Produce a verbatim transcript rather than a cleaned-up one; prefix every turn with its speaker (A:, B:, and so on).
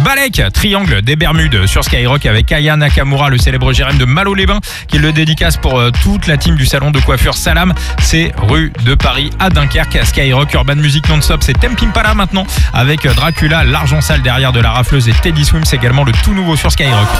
A: Balek, triangle des Bermudes sur Skyrock avec Aya Nakamura, le célèbre Jérém de Malo-les-Bains, qui le dédicace pour euh, toute la team du salon de coiffure Salam. C'est rue de Paris à Dunkerque. Skyrock Urban Music non-stop, c'est Tempimpala maintenant avec Dracula, l'argent sale derrière de la rafleuse et Teddy Swims également, le tout nouveau sur Skyrock.